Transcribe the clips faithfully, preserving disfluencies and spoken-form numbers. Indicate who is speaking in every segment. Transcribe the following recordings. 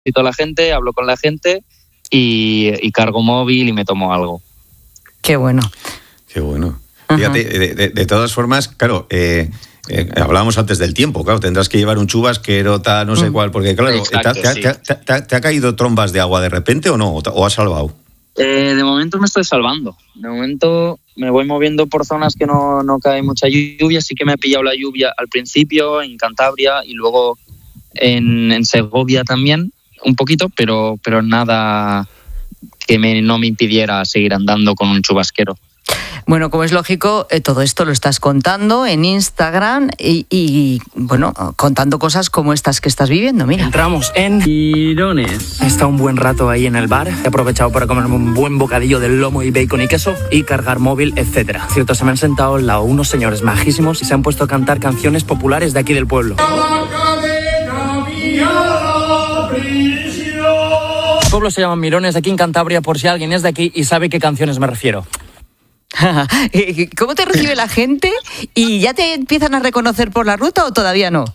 Speaker 1: a la gente, hablo con la gente y, y cargo móvil y me tomo algo.
Speaker 2: Qué bueno.
Speaker 3: Qué bueno. Uh-huh. Fíjate, de, de, de todas formas, claro, eh, eh, hablábamos antes del tiempo, claro, tendrás que llevar un chubasquero, tal, no sé uh-huh. cuál, porque claro, Exacto, ¿te, sí. te, te, te, ¿te ha caído trombas de agua de repente o no? ¿O has salvado?
Speaker 1: Eh, de momento me estoy salvando. De momento me voy moviendo por zonas que no, no cae mucha lluvia. Sí que me ha pillado la lluvia al principio en Cantabria y luego en, en Segovia también, un poquito, pero, pero nada que me, no me impidiera seguir andando con un chubasquero.
Speaker 2: Bueno, como es lógico, eh, todo esto lo estás contando en Instagram y, y, bueno, contando cosas como estas que estás viviendo, mira.
Speaker 4: Entramos en Mirones. He estado un buen rato ahí en el bar. He aprovechado para comerme un buen bocadillo de lomo y bacon y queso y cargar móvil, etcétera. Cierto, se me han sentado al lado unos señores majísimos y se han puesto a cantar canciones populares de aquí del pueblo. El pueblo se llama Mirones, aquí en Cantabria, por si alguien es de aquí y sabe qué canciones me refiero.
Speaker 2: ¿Cómo te recibe la gente? ¿Y ya te empiezan a reconocer por la ruta o todavía no?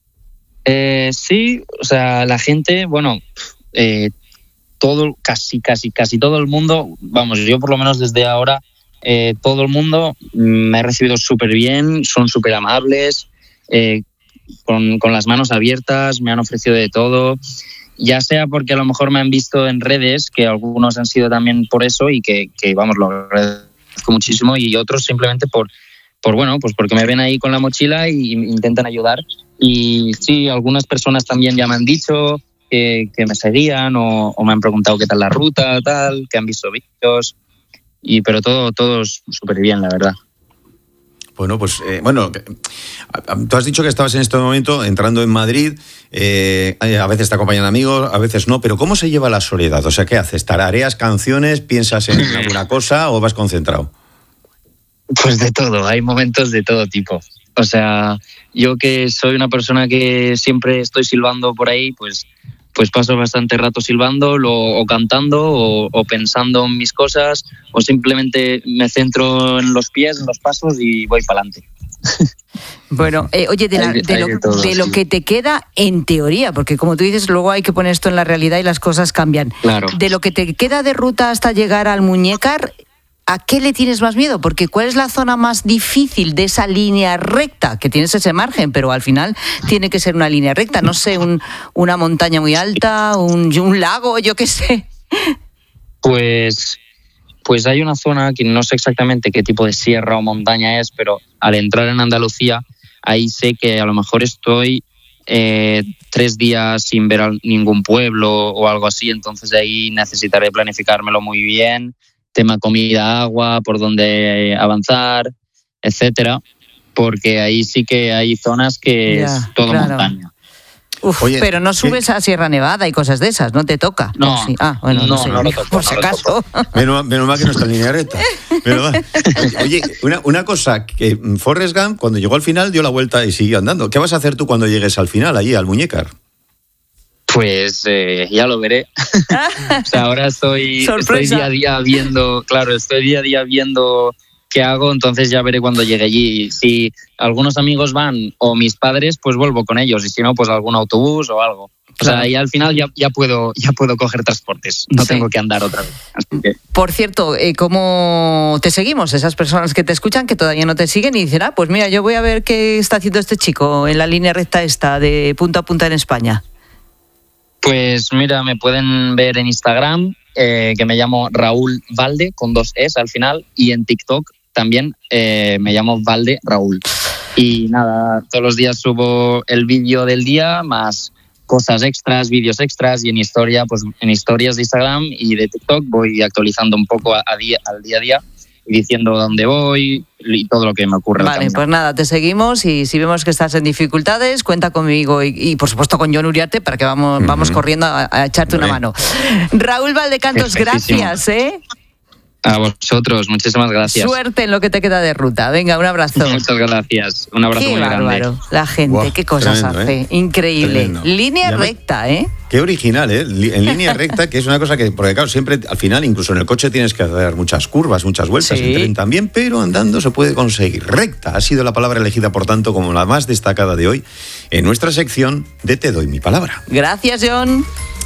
Speaker 1: Eh, sí, o sea, la gente, bueno, eh, todo, casi, casi, casi todo el mundo, vamos, yo por lo menos desde ahora, eh, todo el mundo me ha recibido súper bien, son súper amables, eh, con, con las manos abiertas, me han ofrecido de todo, ya sea porque a lo mejor me han visto en redes, que algunos han sido también por eso y que, que vamos, lo agradezco muchísimo, y otros simplemente por, por bueno, pues porque me ven ahí con la mochila y intentan ayudar. Y sí, algunas personas también ya me han dicho que, que me seguían o, o me han preguntado qué tal la ruta, tal, que han visto vídeos, y pero todo, todo súper bien, la verdad.
Speaker 3: Bueno, pues, eh, bueno, tú has dicho que estabas en este momento entrando en Madrid, eh, a veces te acompañan amigos, a veces no, pero ¿cómo se lleva la soledad? O sea, ¿qué haces? ¿Tarareas canciones, piensas en alguna cosa o vas concentrado?
Speaker 1: Pues de todo, hay momentos de todo tipo. O sea, yo que soy una persona que siempre estoy silbando por ahí, pues, pues paso bastante rato silbando lo, o cantando o, o pensando en mis cosas, o simplemente me centro en los pies, en los pasos y voy para adelante.
Speaker 2: Bueno, eh, oye, de, la, de, de, lo, de, todo, de lo que te queda en teoría, porque como tú dices, luego hay que poner esto en la realidad y las cosas cambian.
Speaker 1: Claro.
Speaker 2: De lo que te queda de ruta hasta llegar al Muñécar, ¿a qué le tienes más miedo? Porque ¿cuál es la zona más difícil de esa línea recta? Que tienes ese margen, pero al final tiene que ser una línea recta. No sé, un, una montaña muy alta, un, un lago, yo qué sé.
Speaker 1: Pues, pues hay una zona que no sé exactamente qué tipo de sierra o montaña es, pero al entrar en Andalucía, ahí sé que a lo mejor estoy eh, tres días sin ver a ningún pueblo o algo así, entonces ahí necesitaré planificármelo muy bien. Tema comida, agua, por dónde avanzar, etcétera, porque ahí sí que hay zonas que ya, es todo claro. montaña.
Speaker 2: Uf, Oye, pero no subes ¿qué? a Sierra Nevada y cosas de esas, ¿no te toca?
Speaker 1: No,
Speaker 2: sí. ah, bueno,
Speaker 1: no,
Speaker 2: no, sé,
Speaker 1: no lo toco,
Speaker 2: por si
Speaker 1: no
Speaker 2: acaso.
Speaker 3: Menos, menos mal que no está en línea recta. Oye, una, una cosa, que Forrest Gump cuando llegó al final dio la vuelta y siguió andando. ¿Qué vas a hacer tú cuando llegues al final, allí, al Muñécar?
Speaker 1: Pues eh, ya lo veré. O sea, ahora estoy, estoy día a día viendo, claro, estoy día a día viendo qué hago, entonces ya veré cuando llegue allí. Si algunos amigos van o mis padres, pues vuelvo con ellos, y si no, pues algún autobús o algo. O claro. sea, y al final ya, ya puedo ya puedo coger transportes, no sí. tengo que andar otra vez. Así que...
Speaker 2: Por cierto, eh, ¿cómo te seguimos? Esas personas que te escuchan, que todavía no te siguen y dicen, ah, pues mira, yo voy a ver qué está haciendo este chico en la línea recta esta de punta a punta en España.
Speaker 1: Pues mira, me pueden ver en Instagram, eh, que me llamo Raúl Valde, con dos es al final, y en TikTok también eh, me llamo Valde Raúl. Y nada, todos los días subo el vídeo del día, más cosas extras, vídeos extras, y en historia, pues en historias de Instagram y de TikTok voy actualizando un poco a, a día, al día a día, y diciendo dónde voy y todo lo que me ocurre.
Speaker 2: Vale, pues nada, te seguimos y si vemos que estás en dificultades, cuenta conmigo y, y por supuesto con Jon Uriarte para que vamos, uh-huh. vamos corriendo a, a echarte vale. una mano. Raúl Valdecantos, gracias, ¿eh?
Speaker 1: A vosotros, muchísimas gracias.
Speaker 2: Suerte en lo que te queda de ruta. Venga, un abrazo.
Speaker 1: Muchas gracias. Un abrazo
Speaker 2: qué
Speaker 1: muy
Speaker 2: bárbaro.
Speaker 1: grande.
Speaker 2: La gente, wow, qué cosas tremendo, hace. ¿eh? Increíble. Tremendo. Línea me... recta, ¿eh?
Speaker 3: Qué original, ¿eh? En línea recta, que es una cosa que, porque claro, siempre al final, incluso en el coche tienes que hacer muchas curvas, muchas vueltas, sí. en tren también, pero andando se puede conseguir. Recta ha sido la palabra elegida, por tanto, como la más destacada de hoy en nuestra sección de Te doy mi palabra.
Speaker 2: Gracias, Jon.